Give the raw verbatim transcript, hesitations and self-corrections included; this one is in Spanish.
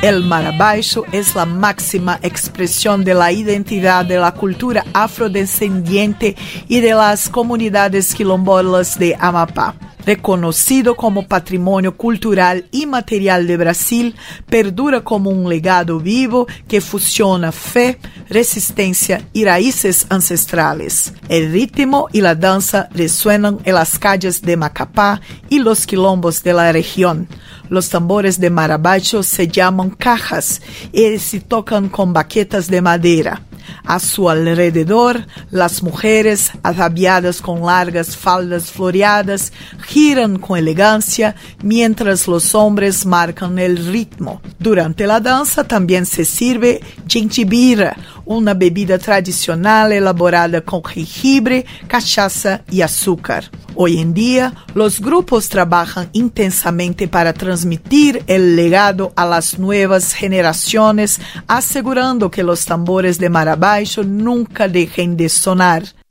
El marabaixo es la máxima expresión de la identidad de la cultura afrodescendiente y de las comunidades quilombolas de Amapá. Reconocido como patrimonio cultural y material de Brasil, perdura como un legado vivo que fusiona fe, resistencia y raíces ancestrales. El ritmo y la danza resuenan en las calles de Macapá y los quilombos de la región. Los tambores de marabaixo se llaman cajas y se tocan con baquetas de madera. A su alrededor, las mujeres, ataviadas con largas faldas floreadas, giran con elegancia, mientras los hombres marcan el ritmo. Durante la danza también se sirve gentibira, una bebida tradicional elaborada con jengibre, cachaça y azúcar. Hoy en día, los grupos trabajan intensamente para transmitir el legado a las nuevas generaciones, asegurando que los tambores de marabaixo nunca dejen de sonar.